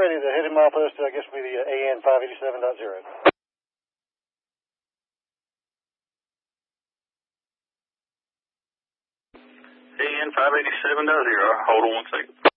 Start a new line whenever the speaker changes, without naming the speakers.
ready. The heading milepost, I guess, will be the AN 587.0.
AN 587.0. Hold on 1 second.